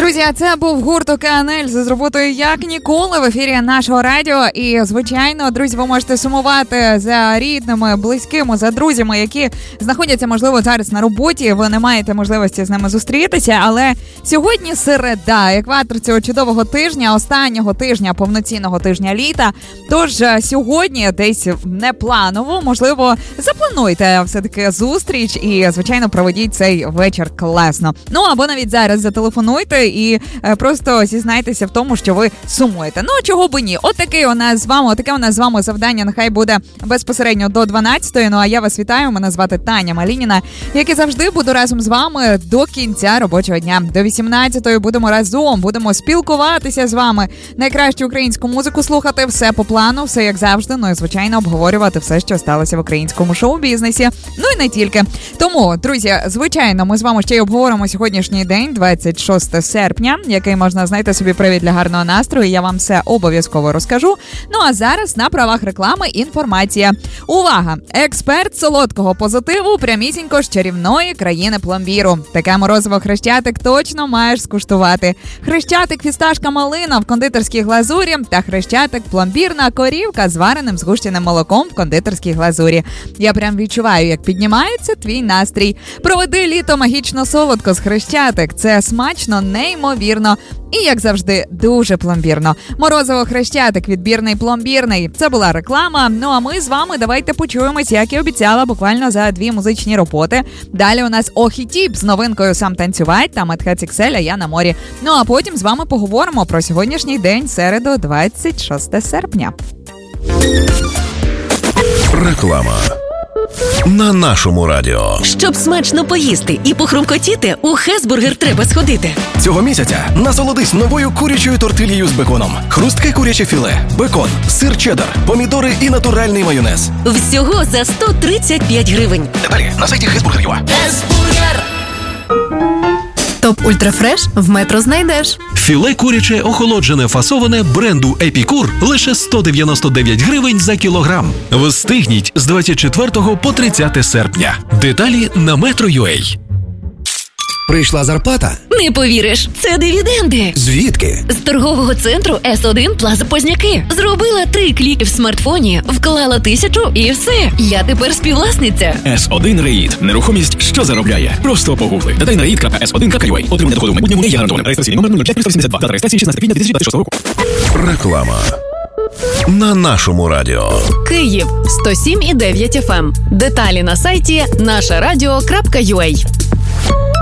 Друзі, це був гурт «Океан Ельзи» з роботою «Як ніколи» в ефірі нашого радіо. І, звичайно, друзі, ви можете сумувати за рідними, близькими, за друзями, які знаходяться, можливо, зараз на роботі. Ви не маєте можливості з ними зустрітися, але сьогодні середа, екватор цього чудового тижня, останнього тижня, повноцінного тижня літа. Тож сьогодні десь непланово, можливо, заплануйте все-таки зустріч і, звичайно, проведіть цей вечір класно. Ну, або навіть зараз зателефонуйте і просто зізнайтеся в тому, що ви сумуєте. Ну, чого би ні. Отаке у нас з вами завдання, нехай буде безпосередньо до 12-ї. Ну, а я вас вітаю, мене звати Таня Малініна, як і завжди буду разом з вами до кінця робочого дня. До 18-ї будемо разом, будемо спілкуватися з вами, найкращу українську музику слухати, все по плану, все як завжди, ну і, звичайно, обговорювати все, що сталося в українському шоу-бізнесі. Ну і не тільки. Тому, друзі, звичайно, ми з вами ще й обговоримо сьогоднішній день, 26 серпня, який можна знайти собі привід для гарного настрою. Я вам все обов'язково розкажу. Ну а зараз на правах реклами інформація. Увага! Експерт солодкого позитиву прямісінько з чарівної країни пломбіру. Таке морозиво Хрещатик точно маєш скуштувати. Хрещатик фісташка малина в кондитерській глазурі та Хрещатик пломбірна корівка з вареним згущеним молоком в кондитерській глазурі. Я прям відчуваю, як піднімається твій настрій. Проведи літо магічно солодко з Хрещатик. Це смачно, неймовірно і, як завжди, дуже пломбірно. Морозиво Хрещатик, відбірний пломбірний. Це була реклама. Ну а ми з вами давайте почуємось, як і обіцяла, буквально за 2 музичні роботи. Далі у нас Ох і Тіп з новинкою «Сам танцювать» та Медхед XL «Я на морі». Ну а потім з вами поговоримо про сьогоднішній день, середу, 26 серпня. Реклама на нашому радіо. Щоб смачно поїсти і похрумкотіти, у Хесбургер треба сходити. Цього місяця насолодись новою курячою тортильєю з беконом. Хрустке куряче філе, бекон, сир чеддер, помідори і натуральний майонез. Всього за 135 гривень. Деталі на сайті Хесбургер.ua. Хесбургер! Топ Ультрафреш в Метро знайдеш. Філе куряче охолоджене фасоване бренду Епікур лише 199 гривень за кілограм. Встигніть з 24 по 30 серпня. Деталі на Metro.ua. Прийшла зарплата? Не повіриш, це дивіденди. Звідки? З торгового центру С1 Плаза Позняки. Зробила 3 кліки в смартфоні, вклала 1000 і все. Я тепер співвласниця. С1 Реїд. Нерухомість, що заробляє. Просто погугли. Детальна reid.s1.ua. Отримання доходу в майбутньому не є гарантованим. Реєстраційний номер 05382. Дата реєстрації 16 квітня 2026 року. Реклама на нашому радіо. Київ 107,9 FM. Деталі на сайті нашарадіо.ua.